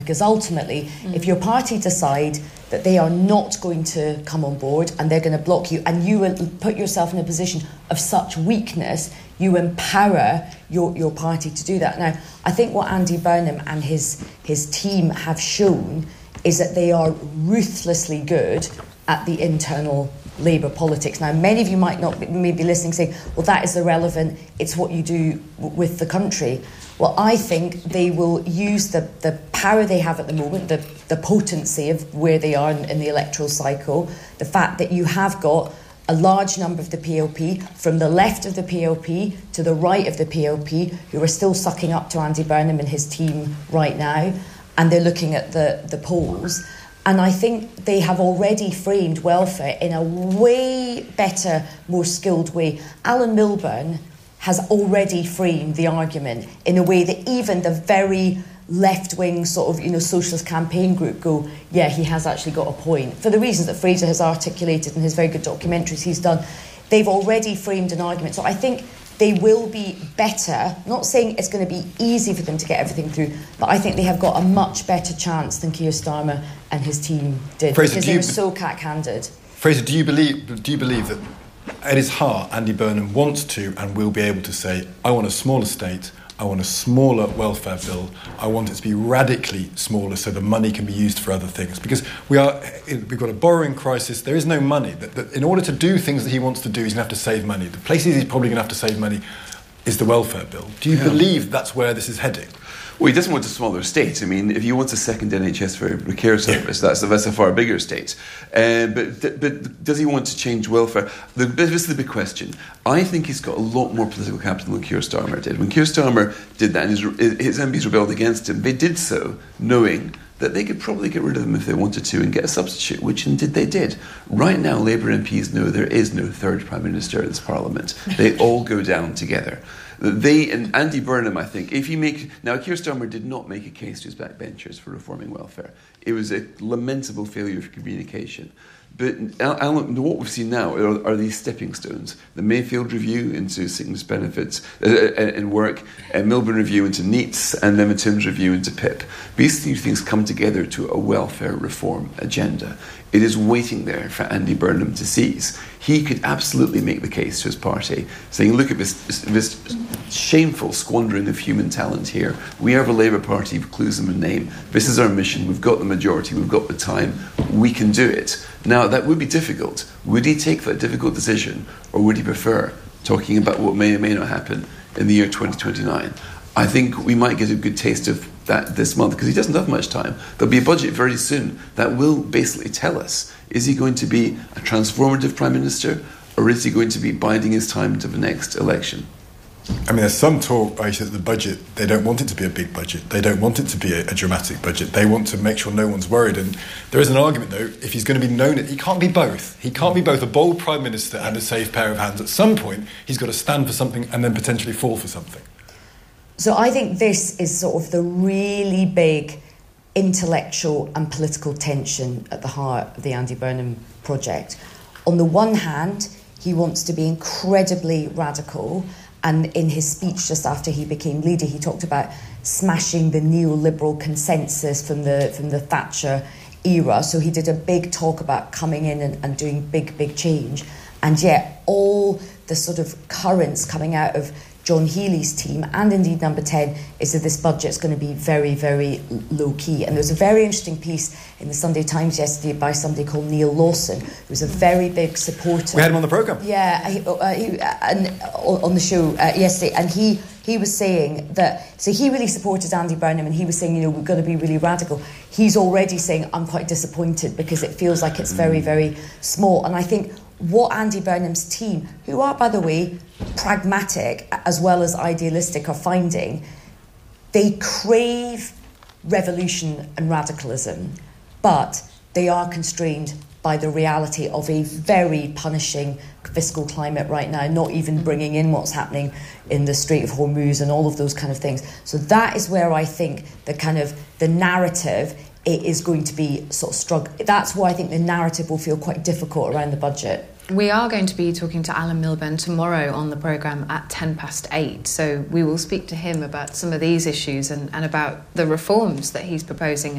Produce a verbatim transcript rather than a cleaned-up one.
Because ultimately, mm. if your party decide that they are not going to come on board and they're going to block you, and you will put yourself in a position of such weakness, you empower your, your party to do that. Now, I think what Andy Burnham and his his team have shown is that they are ruthlessly good at the internal Labour politics. Now, many of you might not be, may be listening saying, well, that is irrelevant, it's what you do w- with the country. Well, I think they will use the, the power they have at the moment, the, the potency of where they are in, in the electoral cycle, the fact that you have got a large number of the P L P, from the left of the P L P to the right of the P L P, who are still sucking up to Andy Burnham and his team right now, and they're looking at the, the polls. And I think they have already framed welfare in a way better, more skilled way. Alan Milburn has already framed the argument in a way that even the very left-wing sort of, you know, socialist campaign group go, yeah, he has actually got a point. For the reasons that Fraser has articulated in his very good documentaries he's done, they've already framed an argument. So I think they will be better. Not saying it's going to be easy for them to get everything through, but I think they have got a much better chance than Keir Starmer and his team did, Fraser, because they were so cack-handed. Fraser, do you believe do you believe that at his heart Andy Burnham wants to and will be able to say, I want a smaller state, I want a smaller welfare bill, I want it to be radically smaller so the money can be used for other things? Because we are, we've got a borrowing crisis, there is no money. That, that in order to do things that he wants to do, he's going to have to save money. The places he's probably going to have to save money is the welfare bill. Do you yeah. believe that's where this is heading? Well, he doesn't want a smaller state. I mean, if he wants a second N H S for a care service, that's, that's a far bigger state. Uh, but but does he want to change welfare? The, this is the big question. I think he's got a lot more political capital than Keir Starmer did. When Keir Starmer did that and his, his M Ps rebelled against him, they did so knowing that they could probably get rid of him if they wanted to and get a substitute, which indeed they did. Right now, Labour M Ps know there is no third Prime Minister in this Parliament. They all go down together. They and Andy Burnham, I think, if you make... Now, Keir Starmer did not make a case to his backbenchers for reforming welfare. It was a lamentable failure of communication. But Alan, what we've seen now are, are these stepping stones. The Mayfield Review into sickness benefits uh, and work, a Milburn Review into NEETs, and then a Timms Review into P I P. These three things come together to a welfare reform agenda. It is waiting there for Andy Burnham to seize. He could absolutely make the case to his party, saying, look at this, this shameful squandering of human talent here. We are the Labour Party with clues in the name. This is our mission. We've got the majority. We've got the time. We can do it. Now, that would be difficult. Would he take that difficult decision, or would he prefer talking about what may or may not happen in the year twenty twenty-nine? I think we might get a good taste of that this month, because he doesn't have much time. There'll be a budget very soon that will basically tell us, is he going to be a transformative Prime Minister, or is he going to be biding his time to the next election? I mean, there's some talk, Aisha, that the budget, they don't want it to be a big budget. They don't want it to be a, a dramatic budget. They want to make sure no one's worried. And there is an argument, though, if he's going to be known... He can't be both. He can't be both a bold Prime Minister and a safe pair of hands. At some point, he's got to stand for something and then potentially fall for something. So I think this is sort of the really big intellectual and political tension at the heart of the Andy Burnham project. On the one hand, he wants to be incredibly radical, and in his speech just after he became leader, he talked about smashing the neoliberal consensus from the from the Thatcher era. So he did a big talk about coming in and, and doing big, big change. And yet all the sort of currents coming out of John Healey's team, and indeed Number ten, is that this budget's going to be very, very low-key. And there was a very interesting piece in the Sunday Times yesterday by somebody called Neil Lawson, who's a very big supporter. We had him on the programme. Yeah, he, uh, he, uh, and, on the show uh, yesterday, and he, he was saying that... So he really supported Andy Burnham, and he was saying, you know, we've got to be really radical. He's already saying, I'm quite disappointed because it feels like it's very, very small. And I think what Andy Burnham's team, who are, by the way, pragmatic as well as idealistic, are finding, they crave revolution and radicalism, but they are constrained by the reality of a very punishing fiscal climate right now, not even bringing in what's happening in the Strait of Hormuz and all of those kind of things. So that is where I think the kind of the narrative it is going to be sort of struggle. That's why I think the narrative will feel quite difficult around the budget. We are going to be talking to Alan Milburn tomorrow on the programme at ten past eight, so we will speak to him about some of these issues and, and about the reforms that he's proposing